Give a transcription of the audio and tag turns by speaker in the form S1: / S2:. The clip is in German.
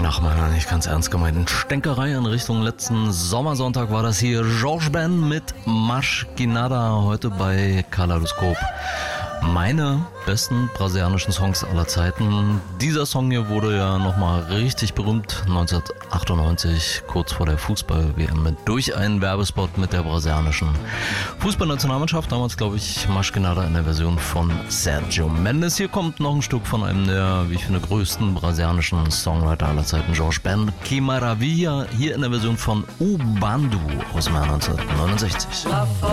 S1: Nach meiner nicht ganz ernst gemeinten Stänkerei in Richtung letzten Sommersonntag war das hier Jorge Ben mit Maschkinada heute bei Kaleidoskop. Meine besten brasilianischen Songs aller Zeiten. Dieser Song hier wurde ja nochmal richtig berühmt 1998, kurz vor der Fußball-WM, durch einen Werbespot mit der brasilianischen Fußballnationalmannschaft. Damals, glaube ich, Maschkinada in der Version von Sergio Mendes. Hier kommt noch ein Stück von einem der, wie ich finde, größten brasilianischen Songwriter aller Zeiten, Jorge Ben. Que Maravilha, hier in der Version von U Bandu aus dem Jahr 1969.